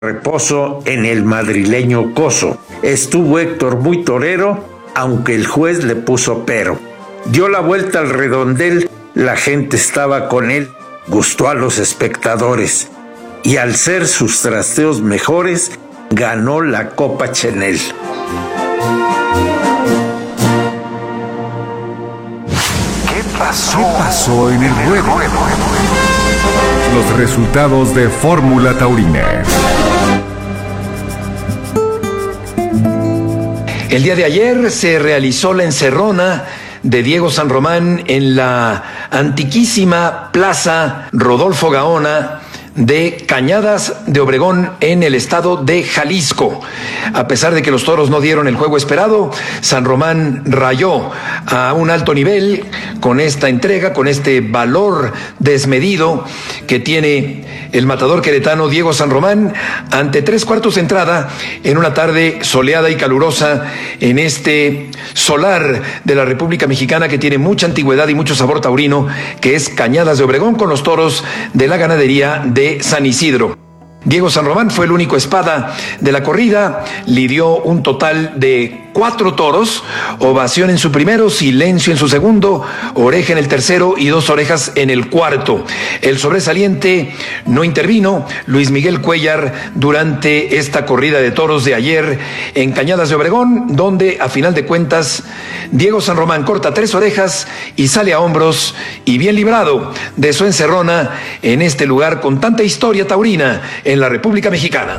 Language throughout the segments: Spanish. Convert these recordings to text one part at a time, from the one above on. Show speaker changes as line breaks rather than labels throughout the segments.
reposo en el madrileño Coso. Estuvo Héctor muy torero, aunque el juez le puso pero. Dio la vuelta al redondel, la gente estaba con él, gustó a los espectadores y al ser sus trasteos mejores, ganó la Copa Chenel.
¿Qué pasó en el ruedo? Los resultados de Fórmula Taurina.
El día de ayer se realizó la encerrona de Diego San Román en la antiquísima Plaza Rodolfo Gaona de Cañadas de Obregón en el estado de Jalisco. A pesar de que los toros no dieron el juego esperado, San Román rayó a un alto nivel con esta entrega, con este valor desmedido que tiene el matador queretano Diego San Román ante 3/4 de entrada en una tarde soleada y calurosa en este solar de la República Mexicana que tiene mucha antigüedad y mucho sabor taurino, que es Cañadas de Obregón, con los toros de la ganadería de San Isidro. Diego San Román fue el único espada de la corrida, lidió un total de 4 toros, ovación en su primero, silencio en su segundo, oreja en el tercero y 2 orejas en el cuarto. El sobresaliente no intervino, Luis Miguel Cuellar, durante esta corrida de toros de ayer en Cañadas de Obregón, donde a final de cuentas Diego San Román corta 3 orejas y sale a hombros y bien librado de su encerrona en este lugar con tanta historia taurina en la República Mexicana.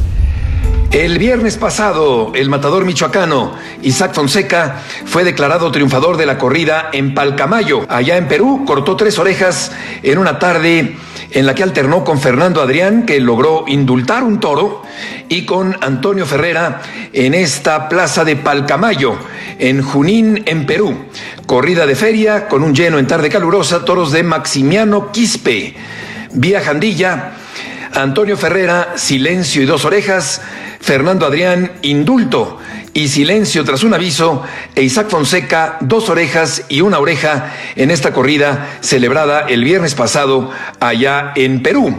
El viernes pasado, el matador michoacano Isaac Fonseca fue declarado triunfador de la corrida en Palcamayo, allá en Perú. Cortó 3 orejas en una tarde en la que alternó con Fernando Adrián, que logró indultar un toro, y con Antonio Ferrera en esta plaza de Palcamayo, en Junín, en Perú. Corrida de feria con un lleno en tarde calurosa, toros de Maximiano Quispe, vía Jandilla, Antonio Ferrera, silencio y 2 orejas, Fernando Adrián, indulto y silencio tras un aviso, e Isaac Fonseca, 2 orejas y 1 oreja en esta corrida celebrada el viernes pasado allá en Perú.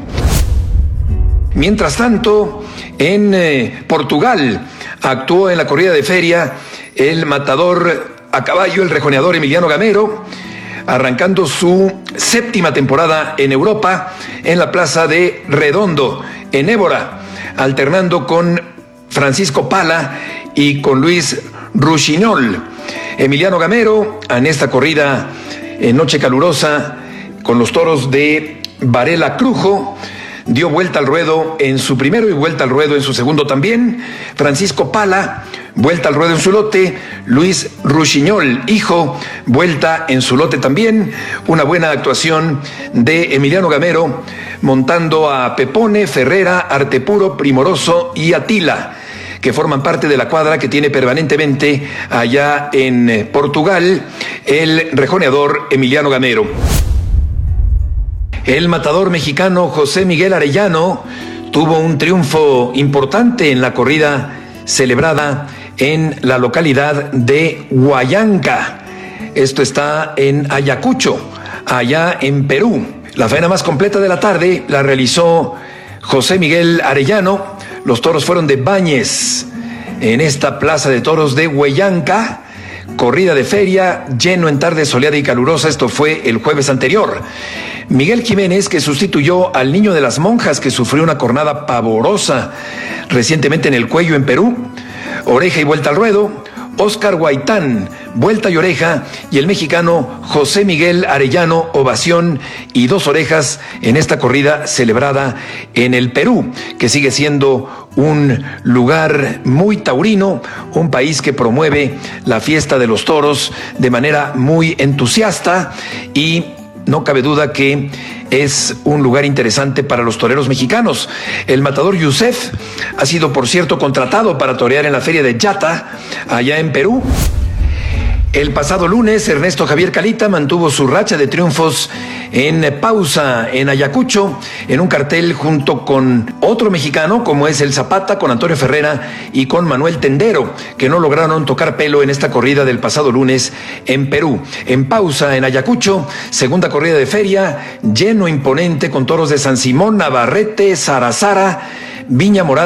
Mientras tanto, en Portugal actuó en la corrida de feria el matador a caballo, el rejoneador Emiliano Gamero, arrancando su 7ª temporada en Europa en la plaza de Redondo, en Évora, alternando con Francisco Pala y con Luis Ruchiñol. Emiliano Gamero, en esta corrida en noche calurosa con los toros de Varela Crujo, dio vuelta al ruedo en su primero y vuelta al ruedo en su segundo también. Francisco Pala, vuelta al ruedo en su lote. Luis Ruchiñol, hijo, vuelta en su lote también. Una buena actuación de Emiliano Gamero, montando a Pepone, Ferrera, Artepuro, Primoroso y Atila, que forman parte de la cuadra que tiene permanentemente allá en Portugal el rejoneador Emiliano Gamero. El matador mexicano José Miguel Arellano tuvo un triunfo importante en la corrida celebrada en la localidad de Huallanca. Esto está en Ayacucho, allá en Perú. La faena más completa de la tarde la realizó José Miguel Arellano. Los toros fueron de Báñez en esta plaza de toros de Huallanca. Corrida de feria, lleno en tarde soleada y calurosa. Esto fue el jueves anterior. Miguel Jiménez, que sustituyó al Niño de las Monjas, que sufrió una cornada pavorosa recientemente en el cuello en Perú. Oreja y vuelta al ruedo. Óscar Guaitán, vuelta y oreja, y el mexicano José Miguel Arellano, ovación y 2 orejas en esta corrida celebrada en el Perú, que sigue siendo un lugar muy taurino, un país que promueve la fiesta de los toros de manera muy entusiasta, y no cabe duda que es un lugar interesante para los toreros mexicanos. El matador Yusef ha sido, por cierto, contratado para torear en la feria de Yata, allá en Perú. El pasado lunes, Ernesto Javier Calita mantuvo su racha de triunfos en pausa en Ayacucho, en un cartel junto con otro mexicano, como es el Zapata, con Antonio Ferrera y con Manuel Tendero, que no lograron tocar pelo en esta corrida del pasado lunes en Perú. En pausa en Ayacucho, segunda corrida de feria, lleno imponente con toros de San Simón, Navarrete, Zarazara, Viña Morada